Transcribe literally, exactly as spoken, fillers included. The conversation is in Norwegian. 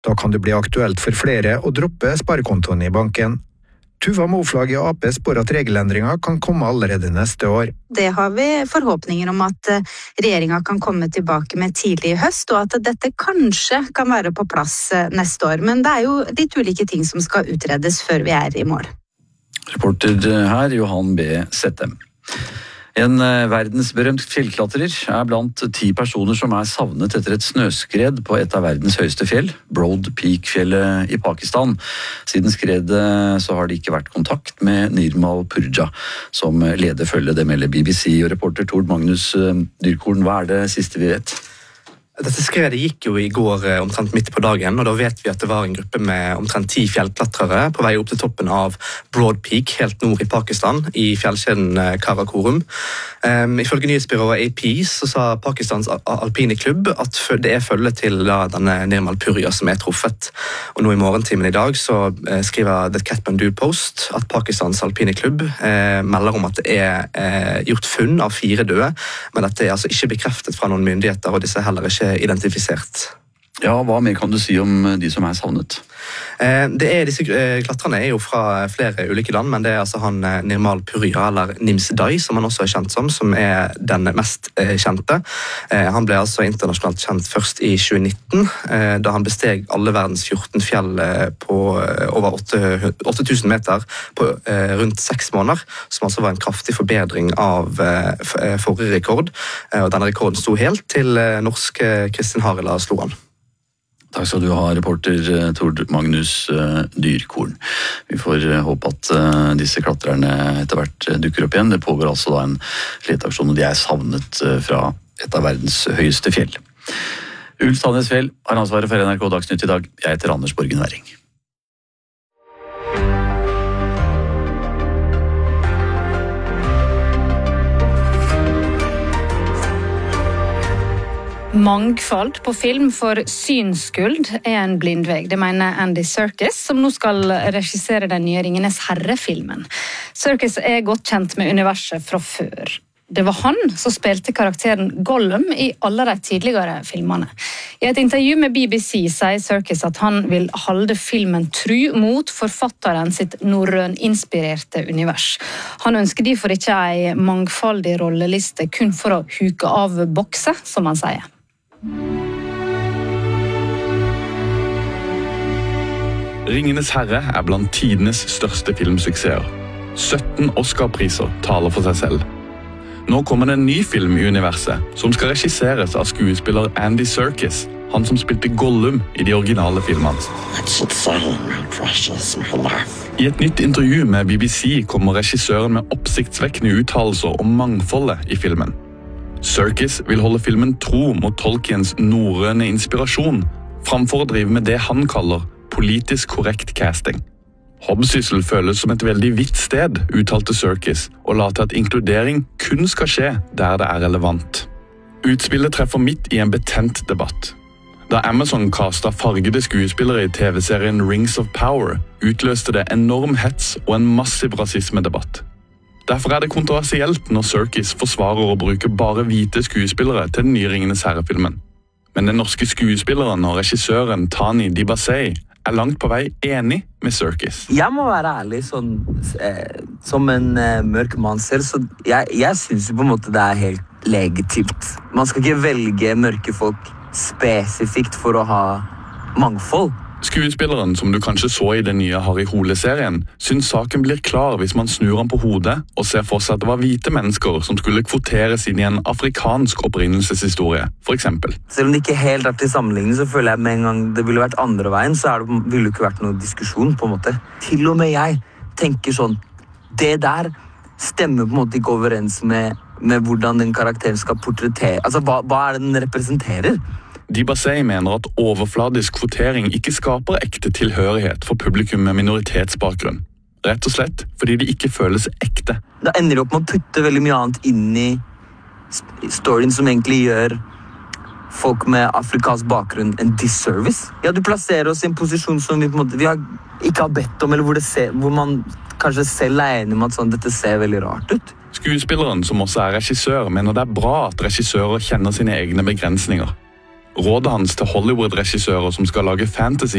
Da kan det bli aktuelt for flere å droppe sparekontoen i banken. Tuva Moflag i A P spår at regelendringer kan komme allerede neste år. Det har vi forhåpninger om at regjeringen kan komme tilbake med tidlig i høst, og at dette kanskje kan være på plass neste år. Men det er jo litt ulike ting som skal utredes før vi er i mål. Reporter her, Johan B. Settem. En verdensberømt fjellklatrer er blant ti personer som er savnet etter et snøskred på et av verdens høyeste fjell, Broad Peak-fjellet i Pakistan. Siden skredet så har det ikke vært kontakt med Nirmal Purja, som leder følget. Det melder B B C, og reporter Tord Magnus Dyrkorn, hva er det siste vi vet? Dette skredet gikk jo i går omtrent midt på dagen, og da vet vi at det var en gruppe med omtrent ti fjellklatrere på vei opp til toppen av Broad Peak, helt nord i Pakistan, i fjellkjeden Karakorum. Um, ifølge nyhetsbyrået A P så sa Pakistans alpine klubb at det er følge til da, denne Nirmal Purja som er truffet. Og nå i morgentimen i dag så uh, skriver The Kathmandu Post at Pakistans alpine klubb uh, melder om at det er uh, gjort funn av fire døde, men dette er altså ikke bekreftet fra noen myndigheter, og disse heller ikke identifisert. Ja, hva mer kan du si om de som er savnet? Det er, disse klatrerne er jo fra flere ulike land, men det er altså han Nirmal Purja, eller Nims Dai, som han også er kjent som, som er den mest kjente. Han ble altså internasjonalt kjent først i tjue nitten, da han besteg alle verdens fjorten fjell på over åtte tusen meter på rundt seks måneder, som altså var en kraftig forbedring av forrige rekord. Og denne rekorden sto helt til norske Kristin Harila slo han. Takk skal du ha, reporter Tord Magnus Dyrkorn. Vi får håpe at disse klatrerne etter hvert dukker opp igjen. Det pågår altså da en leteaksjon, og de er savnet fra et av verdens høyeste fjell. Ulf Tannesfjell har ansvaret for N R K Dagsnytt i dag. Jeg heter Anders Borgen Væring. Mangfold på film for synsskuld er en blindveg, det mener Andy Serkis, som nå skal regissere den nye Ringenes Herre-filmen. Serkis er godt kjent med universet fra før. Det var han som spilte karakteren Gollum i alle de tidligere filmene. I et intervju med B B C sier Serkis at han vil holde filmen tru mot forfatteren sitt norrøn-inspirerte univers. Han ønsker derfor ikke en mangfoldig rolleliste kun for å huke av bokse, som han sier. Ringenes Herre er blant tidenes største filmsuksesser. sytten Oscar-priser taler for seg selv. Nå kommer det en ny film i universet, som skal regisseres av skuespiller Andy Serkis, han som spilte Gollum i de originale filmene. I et nytt intervju med B B C kommer regissøren med oppsiktsvekkende uttalelser om mangfoldet i filmen. Serkis vil holde filmen tro mot Tolkiens norrøne inspirasjon, framfor å drive med det han kaller politisk korrekt casting. Hobbsyssel føles som et veldig vidt sted, uttalte Serkis, og la til at inkludering kun skal skje der det er relevant. Utspillet treffer midt i en betent debatt. Da Amazon kastet fargede skuespillere i T V-serien Rings of Power, utløste det enorm hets og en massiv rasismedebatt. Derfor er det kontroversielt når Serkis forsvarer å bruke bare hvite skuespillere til den nye Ringenes Herre-filmen. Men den norske skuespilleren og regissøren Tani Dibasey er langt på vei enig med Serkis. Jeg må være ærlig, sånn, eh, som en eh, mørk mann selv, så jeg, jeg synes jo på en måte det er helt legitimt. Man skal ikke velge mørke folk spesifikt for å ha mangfold. Skuespilleren, som du kanskje så i den nye Harry Hole-serien, synes saken blir klar hvis man snur han på hodet og ser for seg at det var hvite mennesker som skulle kvoteres inn i en afrikansk opprinnelseshistorie, for eksempel. Selv om det ikke helt er til sammenligning, så føler jeg med en gang det ville vært andre veien, så er det, ville det ikke vært noen diskusjon, på en måte. Til og med jeg tenker sånn, det der stemmer på en måte ikke overens med, med hvordan den karakteren skal portrettere. Altså, hva, hva er det den representerer? Dibasey mener at overfladisk kvotering ikke skaper ekte tilhørighet for publikum med minoritetsbakgrunn. Rett og slett fordi de ikke føles ekte. Da ender de opp med å putte veldig mye annet inn i storyen som egentlig gjør folk med afrikansk bakgrunn en disservice. Ja, du plasserer oss i en posisjon som vi, på en måte, vi har, ikke har bedt om, eller hvor, det ser, hvor man kanskje selv er enig om at sånn, dette ser veldig rart ut. Skuespilleren, som også er regissør, mener det er bra at regissører kjenner sine egne begrensninger. Rådet hans til Hollywood-regissører som skal lage fantasy